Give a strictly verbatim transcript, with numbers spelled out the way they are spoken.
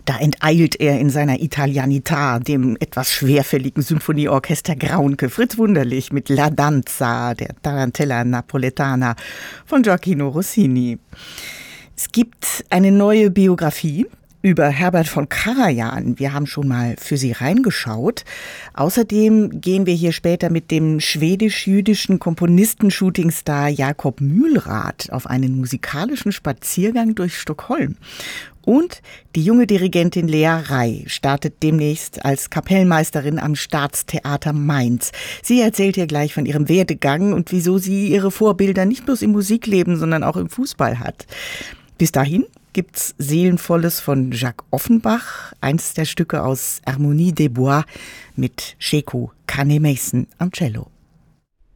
Da enteilt er in seiner Italianità dem etwas schwerfälligen Symphonieorchester Graunke. Fritz Wunderlich mit La Danza, der Tarantella Napoletana von Gioacchino Rossini. Es gibt eine neue Biografie über Herbert von Karajan. Wir haben schon mal für Sie reingeschaut. Außerdem gehen wir hier später mit dem schwedisch-jüdischen Komponisten-Shootingstar Jakob Mühlrath auf einen musikalischen Spaziergang durch Stockholm. Und die junge Dirigentin Lea Ray startet demnächst als Kapellmeisterin am Staatstheater Mainz. Sie erzählt hier gleich von ihrem Werdegang und wieso sie ihre Vorbilder nicht bloß im Musikleben, sondern auch im Fußball hat. Bis dahin gibt's Seelenvolles von Jacques Offenbach, eins der Stücke aus Harmonie des Bois mit Sheku Kane-Mason am Cello.